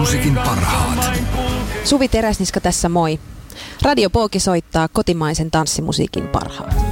Musiikin parhaat. Suvi Teräsniska tässä moi. Radio Pooki soittaa kotimaisen tanssimusiikin parhaat.